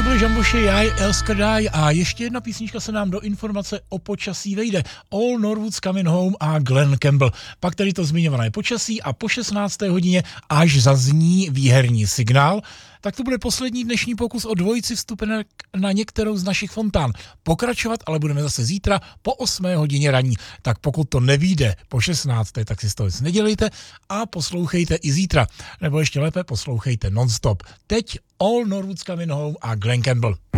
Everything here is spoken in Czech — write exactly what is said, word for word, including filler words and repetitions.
byli Žamboši, Jaj, Elskadaj a ještě jedna písnička se nám do informace o počasí vejde. All Norwood's Coming Home a Glenn Campbell. Pak tady to zmiňované počasí a po šestnácté hodině až zazní výherní signál. Tak to bude poslední dnešní pokus o dvojici vstupenek na některou z našich fontán. Pokračovat ale budeme zase zítra po osmé hodině raní. Tak pokud to nevyjde po šestnácté, tak si z toho nic nedělejte a poslouchejte i zítra. Nebo ještě lépe poslouchejte non-stop. Teď All Norwood's Coming Home a Glenn Campbell.